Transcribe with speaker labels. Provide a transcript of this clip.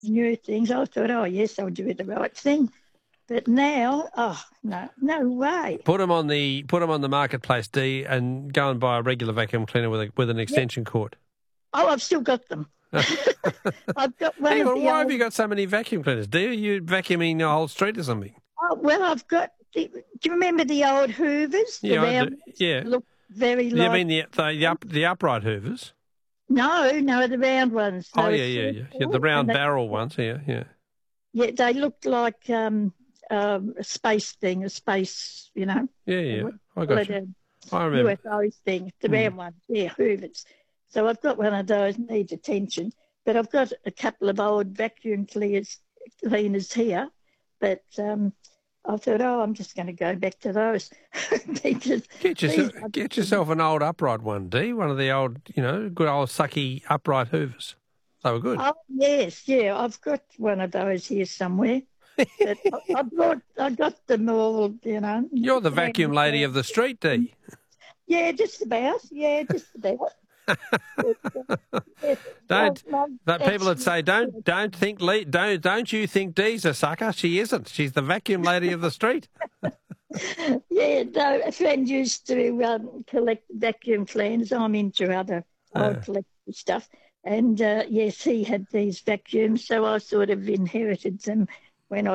Speaker 1: new things. I thought, oh, yes, I'll do the right thing. But now, oh, no, no way.
Speaker 2: Put them on the marketplace, Dee, and go and buy a regular vacuum cleaner with an extension cord.
Speaker 1: Oh, I've still got them. I've got one
Speaker 2: Hang
Speaker 1: of
Speaker 2: on,
Speaker 1: the
Speaker 2: why
Speaker 1: old...
Speaker 2: have you got so many vacuum cleaners? Dee, are you vacuuming the whole street or something?
Speaker 1: Oh, well, I've got... Do you remember the old Hoovers?
Speaker 2: Yeah, I do. Yeah.
Speaker 1: Look very
Speaker 2: You
Speaker 1: like...
Speaker 2: mean the upright hoovers?
Speaker 1: No, the round ones.
Speaker 2: Oh, yeah. The round barrel ones, yeah.
Speaker 1: Yeah, they looked like a space thing, a space,
Speaker 2: Yeah. I got you. I remember.
Speaker 1: UFO thing, the round ones, Hoovers. So I've got one of those, needs attention, but I've got a couple of old vacuum cleaners here, but I thought, I'm just going to go back to those. Because
Speaker 2: get yourself an old upright one, Dee, one of the old, good old sucky upright hoovers. They were good.
Speaker 1: Oh, yes, yeah, I've got one of those here somewhere. But I got them all,
Speaker 2: You're the vacuum lady of the street, Dee.
Speaker 1: Yeah, just about.
Speaker 2: People would say, don't you think Dee's a sucker? She isn't. She's the vacuum lady of the street.
Speaker 1: Yeah, no, a friend used to collect vacuum cleaners. I'm into other old collectible stuff. And, yes, he had these vacuums, so I sort of inherited them when I